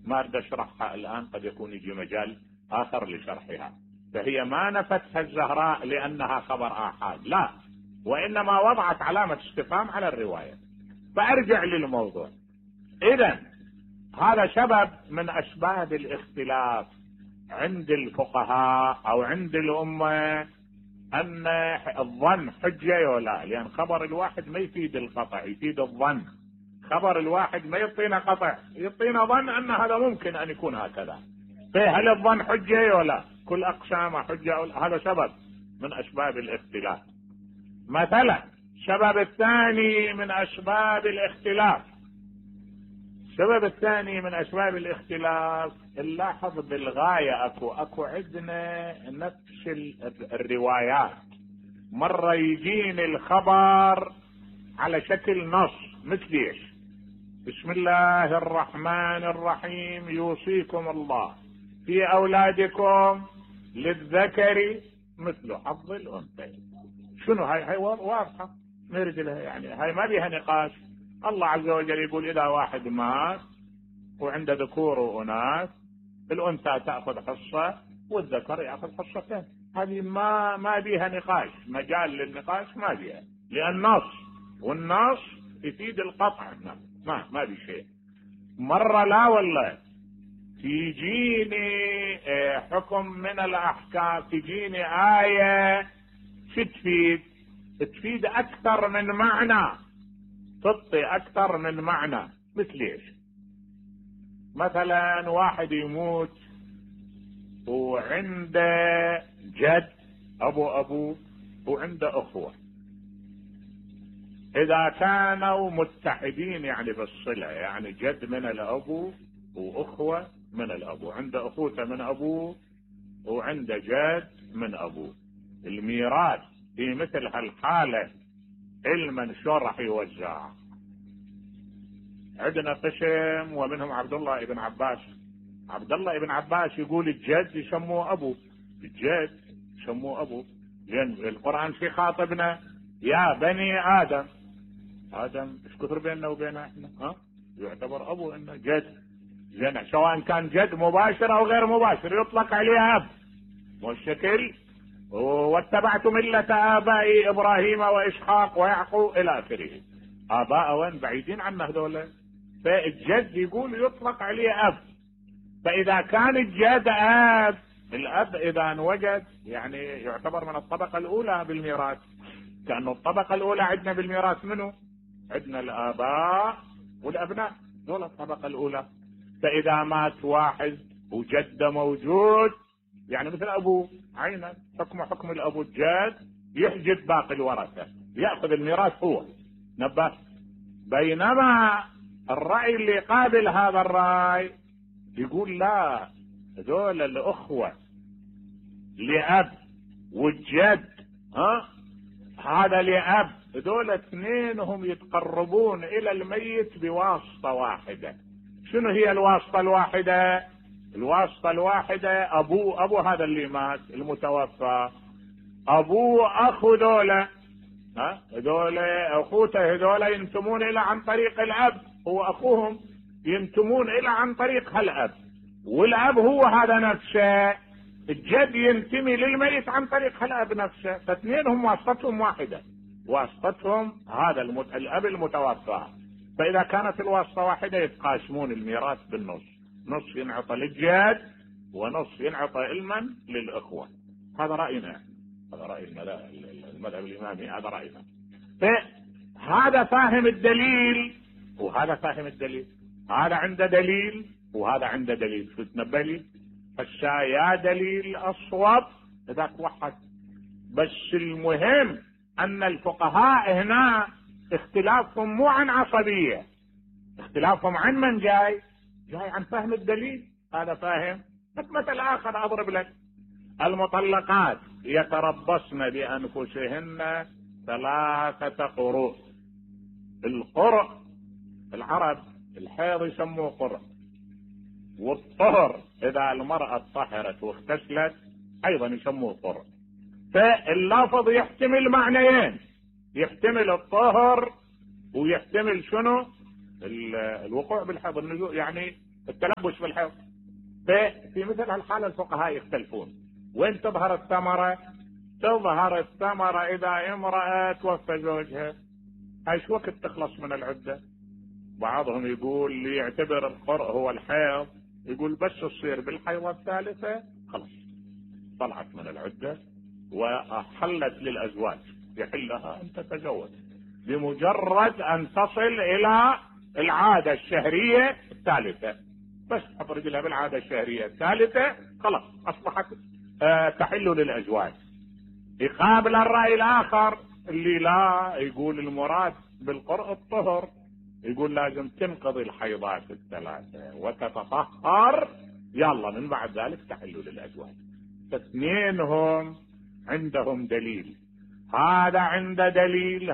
ما أريد أشرحها الآن، قد يكون يجي مجال آخر لشرحها. فهي ما نفتها الزهراء لأنها خبر آحاد، لا، وإنما وضعت علامة استفهام على الرواية. فأرجع للموضوع. إذن هذا سبب من أسباب الاختلاف عند الفقهاء أو عند الأمة، أن الظن حجة ولا، لأن خبر الواحد ما يفيد القطع، يفيد الظن. خبر الواحد ما يعطينا قطع، يعطينا ظن أن هذا ممكن أن يكون هكذا. فهل الظن حجة ولا؟ كل أقسام حجة. هذا سبب من أسباب الاختلاف. مثلا السبب الثاني من أسباب الاختلاف، السبب الثاني من أسباب الاختلاف نلاحظ بالغاية أكو عندنا نفس الروايات. مرة يجيني الخبر على شكل نص، مثل ايش؟ بسم الله الرحمن الرحيم يوصيكم الله في أولادكم للذكر مثل حظ الأنثيين. شنو هاي واضحة، نرد لها، يعني هاي ما بيها نقاش. الله عز وجل يقول إذا واحد مات وعنده ذكور وأناث، الأنثى تأخذ حصة والذكر يأخذ حصتين. هذه ما بيها نقاش، مجال للنقاش ما بيها، لأن نص، والنص يفيد القطع. ما بي شيء. مرة لا والله تيجيني حكم من الأحكام، تيجيني آية تفيد أكثر من معنى، تعطي أكثر من معنى. مثل إيش؟ مثلا واحد يموت وعنده جد أبوه وعنده أخوة، إذا كانوا متحدين يعني بالصلة، يعني جد من الأبو وأخوة من الأبو، عنده أخوته من أبوه وعنده جد من أبوه، الميراث في مثل هالحالة علما شو راح يوزع؟ عندنا قسم ومنهم عبد الله بن عباس. عبد الله بن عباس يقول الجد يسموه أبو، الجد يسموه أبو، لأن القرآن في خاطبنا يا بني آدم. آدم ايش كثر بيننا وبينه احنا؟ يعتبر أبو إنه جد، لأن سواء كان جد مباشر أو غير مباشر يطلق عليه أب. والشكل واتبعت ملة آبائي إبراهيم وإسحاق ويعقوب إلى آخره. آباء وين بعيدين عنا هذول. فالجد يقول يطلق عليه أب. فإذا كان الجد أب، الأب إذا وجد يعني يعتبر من الطبقة الأولى بالميراث، كأنه الطبقة الأولى عندنا بالميراث منه، عندنا الآباء والأبناء، دول الطبقة الأولى. فإذا مات واحد وجده موجود، يعني مثل أبوه عينا، حكم الأبو الجد، يحجب باقي الورثة، يأخذ الميراث هو نبه. بينما الرأي اللي قابل هذا الرأي يقول لا، دول الأخوة لأب والجد هذا لأب، دول اثنينهم يتقربون إلى الميت بواسطة واحدة. شنو هي الواسطة الواحدة؟ الواسطة الواحدة أبو هذا اللي مات المتوفى، أبوه أخو دولة أخوته، هذولا ينتمون إلى عن طريق الأب، هو أخوهم ينتمون إلى عن طريق هالأب، والأب هو هذا نفسه، الجد ينتمي للميت عن طريق هالأب نفسه. فاثنينهم واسطتهم واحدة، واسطتهم هذا الأب المتوفى. فإذا كانت الواسطة واحدة يتقاسمون الميراث بالنص، نص ينعطى للجد ونص ينعطى علما للأخوة. هذا رأينا، هذا رأي المذهب الإمامي، هذا رأينا. فهذا فاهم الدليل وهذا فاهم الدليل، هذا عنده دليل وهذا عنده دليل. شو تنبه لي؟ يا دليل أصوب ذاك وحد. بس المهم أن الفقهاء هنا اختلافهم مو عن عصبية، اختلافهم عن من جاي عن فهم الدليل. هذا فاهم. مثل آخر أضرب لك، المطلقات يتربصن بأنفسهن 3 قروء. القرء العرب الحيض يسموه قرء، والطهر إذا المرأة طهرت واغتسلت أيضا يسموه قرء. فاللفظ يحتمل معنيين، يحتمل الطهر ويحتمل شنو الوقوع بالحيض، النزول، يعني التلبس بالحيض. في مثل هالحالة الفقهاء يختلفون. وين تظهر الثمرة؟ تظهر الثمرة إذا امرأة توفى زوجها، ايش وقت تخلص من العدة؟ بعضهم يقول يعتبر القرء هو الحيض، يقول بس تصير بالحيضة الثالثة خلاص طلعت من العدة وحلت للأزواج، يحلها أن تتزوج بمجرد أن تصل إلى العادة الشهرية الثالثة. بس تحط رجلها بالعادة الشهرية الثالثة خلاص أصبحت تحل للأزواج. يقابل الرأي الآخر اللي لا، يقول المراد بالقرء الطهر، يقول لازم تنقضي الحيضات الثلاثة وتتطهر، يلا من بعد ذلك تحل للأزواج. اثنينهم عندهم دليل، هذا عنده دليل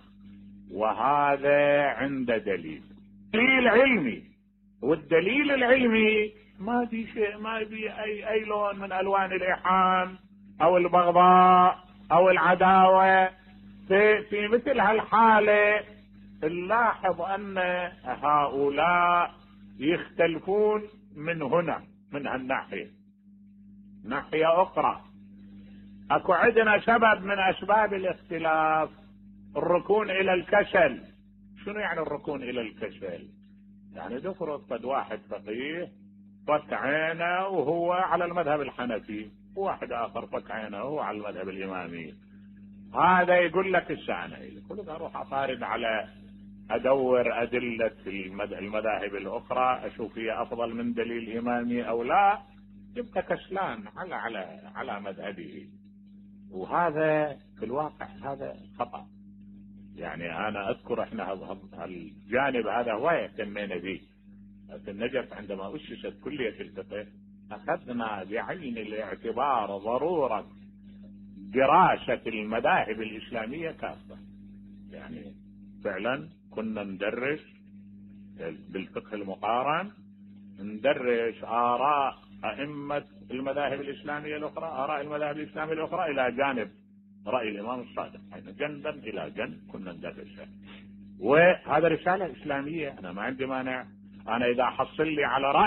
وهذا عنده دليل علمي. والدليل العلمي ما في شيء، ما في اي لون من الوان الايحام او البغضاء او العداوة. في مثل هالحالة نلاحظ ان هؤلاء يختلفون من هنا، من هالناحية. ناحية اخرى اكو عندنا سبب من اسباب الاختلاف، الركون الى الكسل. شنو يعني الركون الى الكسل؟ يعني تفرض قد واحد فقيه فك عينه وهو على المذهب الحنفي، وواحد اخر فك عينه وهو على المذهب الامامي. هذا يقول لك الشأن، يقول لك اروح اطارد على ادور ادلة المذاهب الاخرى اشوف هي افضل من دليل امامي او لا، يبقى كسلان على مذهبه. وهذا في الواقع هذا خطأ. يعني انا اذكر احنا الجانب هذا هو اهتمينا به في النجف عندما اسست كلية الفقه، اخذنا بعين الاعتبار ضرورة دراسة المذاهب الاسلامية كافة. يعني فعلا كنا ندرس بالفقه المقارن، ندرس آراء أئمة المذاهب الإسلامية الأخرى، آراء المذاهب الإسلامية الأخرى إلى جانب رأي الإمام الصادق، يعني جنبا إلى جنب كنا ندرسها. وهذا رسالة إسلامية، أنا ما عندي مانع. أنا إذا أحصل لي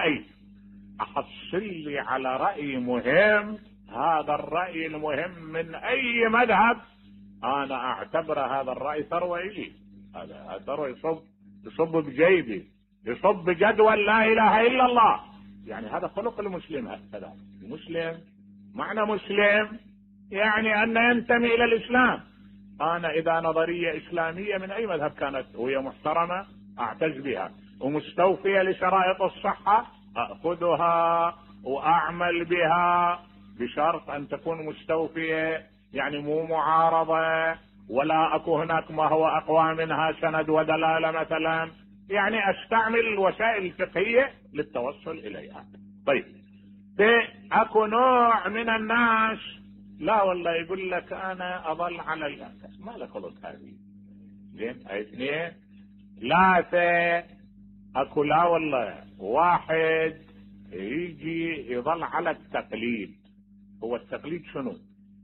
على رأي مهم، هذا الرأي المهم من أي مذهب أنا أعتبر هذا الرأي ثروة إلي، هذا ثروة يصب بجيبي، يصب بجدول لا إله إلا الله. يعني هذا خلق المسلم. هكذا المسلم معنى مسلم يعني أن ينتمي إلى الإسلام. أنا إذا نظرية إسلامية من أي مذهب كانت وهي محترمة أعتز بها ومستوفية لشرائط الصحة أخذها وأعمل بها، بشرط أن تكون مستوفية، يعني مو معارضة ولا أكو هناك ما هو أقوى منها سند ودلالة مثلا، يعني أستعمل الوسائل الفقهية للتوصل إليها. طيب أكو نوع من الناس لا والله يقول لك أنا أظل على الأساس، ما لك خلط هذه زين. اثنين ثلاثة أكو لا والله واحد يجي يظل على التقليد. هو التقليد شنو؟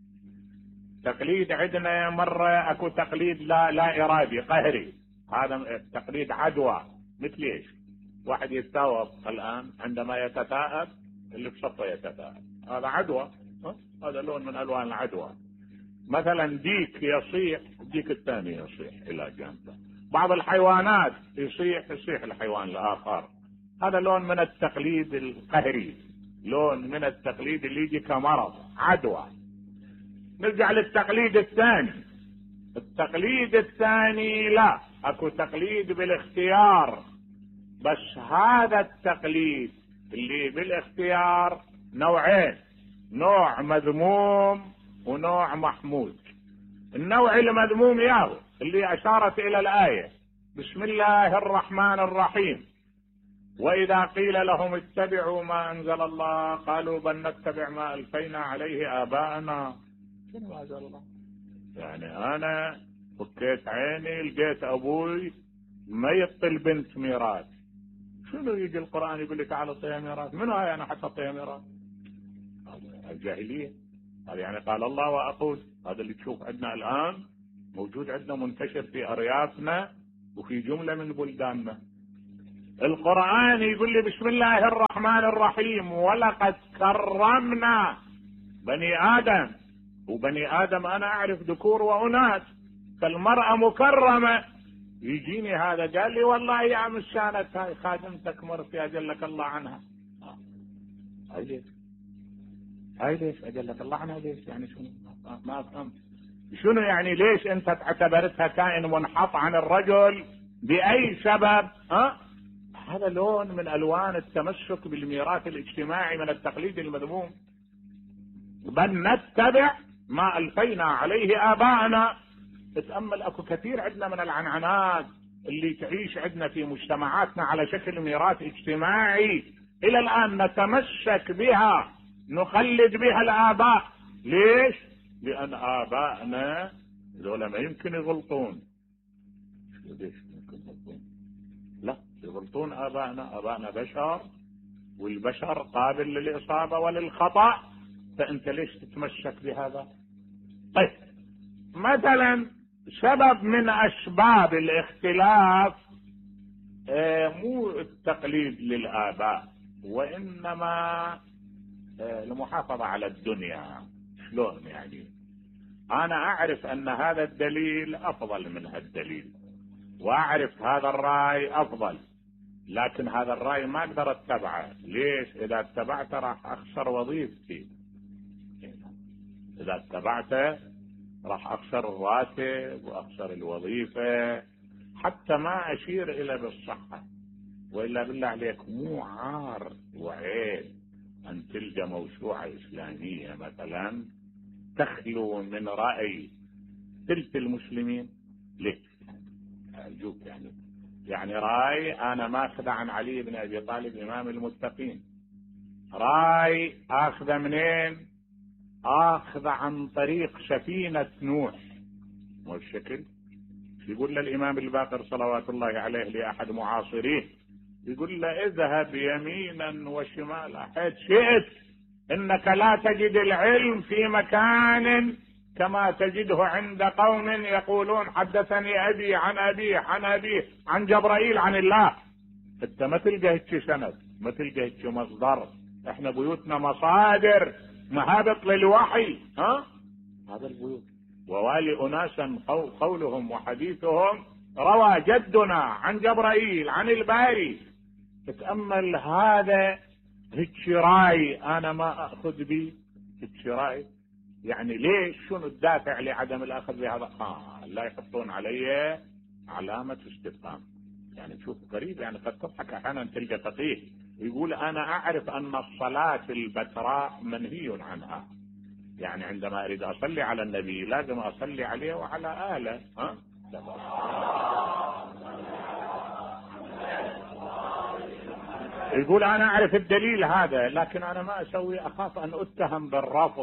تقليد عندنا مرة اكو تقليد لا ارادي قهري، هذا تقليد عدوى. مثل ايش؟ واحد يتثاوب الان عندما يتثاءب اللي بصفه يتثاءب، هذا عدوى، هذا لون من الوان العدوى. مثلا ديك يصيح، الديك الثاني يصيح الى جانبه. بعض الحيوانات يصيح الحيوان الاخر، هذا لون من التقليد القهري، لون من التقليد اللي يجي كمرض عدوى. نرجع للتقليد الثاني. التقليد الثاني لا، اكو تقليد بالاختيار، بس هذا التقليد اللي بالاختيار نوعين، نوع مذموم ونوع محمود. النوع المذموم ياهو اللي اشارت الى الايه بسم الله الرحمن الرحيم، واذا قيل لهم اتبعوا ما انزل الله قالوا بل نتبع ما الفينا عليه اباءنا. شنو انزل الله؟ يعني انا فكيت عيني لقيت ابوي ما يعطي البنت ميراث، شنو يجي القران يقول لك تعال اعطيها ميراث؟ منو هاي انا حتى اعطيها ميراث؟ هذا الجاهليه. هذا يعني قال الله واقول، هذا اللي تشوف عندنا الان موجود عندنا منتشر في اريافنا وفي جمله من بلداننا. القرآن يقول لي بسم الله الرحمن الرحيم ولقد كرمنا بني آدم، وبني آدم أنا أعرف ذكور وأناث، فالمرأة مكرمة. يجيني هذا قال لي والله يا عم الشانت هاي خادمتك مرتي أجلك الله عنها. هاي ليش؟ هاي ليش أجلك الله عنها؟ ليش يعني شنو؟ ما أفهم شنو يعني ليش أنت تعتبرتها كائن منحط عن الرجل بأي سبب؟ هذا لون من ألوان التمسك بالميراث الاجتماعي من التقليد المذموم. بل نتبع ما ألفينا عليه آباءنا. تتأمل اكو كثير عندنا من العنعنات اللي تعيش عندنا في مجتمعاتنا على شكل ميراث اجتماعي الى الان نتمسك بها، نخلد بها الآباء. ليش؟ لأن آباءنا ذولا ما يمكن يغلطون. ليش يمكن يغلطون؟ لا يغلطون آباءنا بشر، والبشر قابل للإصابة وللخطأ، فأنت ليش تتمسك بهذا؟ طيب مثلا سبب من أسباب الاختلاف مو التقليد للآباء، وإنما المحافظة على الدنيا. شلون يعني؟ أنا أعرف أن هذا الدليل أفضل من هالدليل، وأعرف هذا الرأي أفضل، لكن هذا الرأي ما أقدر أتبعه. ليش؟ إذا اتبعته راح أخسر وظيفتي، إذا اتبعته راح أخسر الراتب وأخسر الوظيفة، حتى ما أشير إلى بالصحة. وإلا بالله عليك مو عار وعيب أن تلقى موسوعة إسلامية مثلا تخلو من رأي ثلث المسلمين؟ ليش؟ أرجوك يعني رأي أنا ماخذ عن علي بن أبي طالب إمام المتقين، رأي آخذ منين؟ آخذ عن طريق سفينة نوح. والشكل يقول للإمام الباقر صلوات الله عليه لأحد معاصريه، يقول له اذهب يمينا وشمالا حيث شئت، إنك لا تجد العلم في مكان كما تجده عند قوم يقولون حدثني أبي عن أبي عن أبي عن جبرائيل عن الله. انت ما تلقى هيك سند، ما تلقى هيك مصدر. احنا بيوتنا مصادر مهابط للوحي. هذا البيوت ووالي أناسا قولهم وحديثهم روى جدنا عن جبرائيل عن الباري. تتأمل هذا هيك راي أنا ما أخذ به، هيك راي يعني ليش؟ شنو الدافع لعدم الأخذ بهذا؟ لا يحطون علي علامة استفهام. يعني تشوف غريب، يعني قد تضحك أحيانا تلقى فقيه يقول أنا أعرف أن الصلاة البتراء منهي عنها، يعني عندما أريد أصلي على النبي لازم أصلي عليه وعلى آله. يقول أنا أعرف الدليل هذا، لكن أنا ما أسوي، أخاف أن أتهم بالرفض.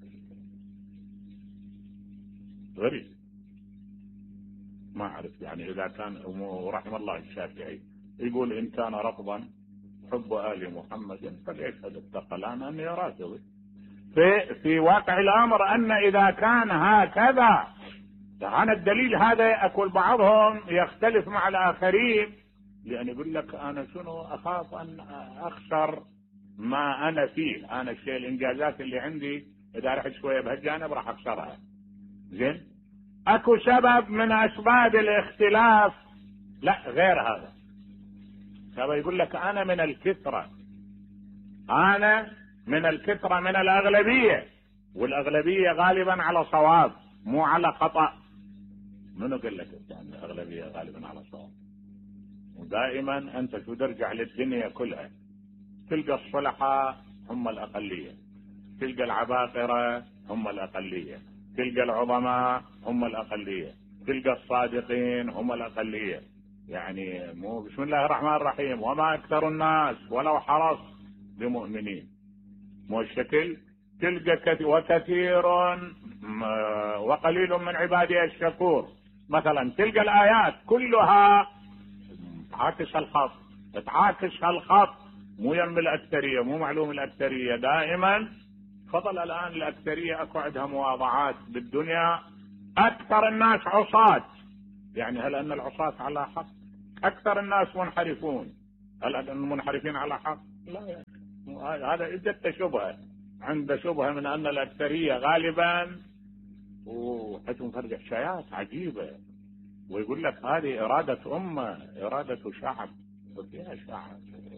غريب، ما أعرف يعني إذا كان رحم الله الشافعي يقول إن كان رفضا حب آل محمد فليشهد الثقلان أني رافضي. في واقع الأمر أن إذا كان هكذا كان الدليل هذا، أقول بعضهم يختلف مع الآخرين، لأن يقول لك أنا شنو أخاف أن أخسر ما أنا فيه، أنا الشيء الإنجازات اللي عندي إذا رحت شوية بهالجانب راح أخسرها. زين، أكو سبب من أسباب الاختلاف لا غير هذا. سبب يقول لك أنا من الكثرة، أنا من الكثرة من الأغلبية، والأغلبية غالبا على صواب مو على خطأ. منو قال لك أن الأغلبية غالبا على صواب؟ ودائما أنت شو ترجع للدنيا كلها تلقى الصلحاء هم الأقلية، تلقى العباقرة هم الأقلية، تلقى العظماء هم الأقلية، تلقى الصادقين هم الأقلية. يعني مو بسم الله الرحمن الرحيم وما أكثر الناس ولو حرص بمؤمنين، مو الشكل. تلقى وكثير وقليل من عبادي الشكور مثلا، تلقى الآيات كلها تعاكس الخط، تعاكس الخط، مو يم الأكثرية، مو معلوم الأكثرية دائما. فضل الآن الأكثرية أكو عندها مواضعات بالدنيا، أكثر الناس عصاة، يعني هل أن العصاة على حق؟ أكثر الناس منحرفون، هل المنحرفين على حق؟ لا يا أخي. هذا إجت شبهة، عنده شبهة من أن الأكثرية غالبا، وحجم فرج حشايات عجيبة، ويقول لك هذه إرادة أمة، إرادة شعب. يا شعب